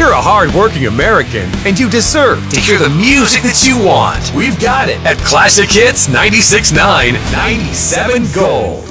You're a hard-working American, and you deserve to hear the music that you want. We've got it at Classic Hits 96.9 97 Gold.